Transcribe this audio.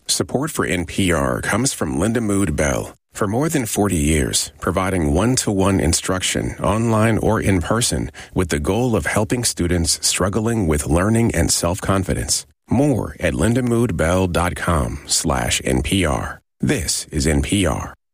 Support for NPR comes from Linda Mood Bell. For more than 40 years, providing one-to-one instruction, online or in person, with the goal of helping students struggling with learning and self-confidence. More at lindamoodbell.com/NPR. This is NPR.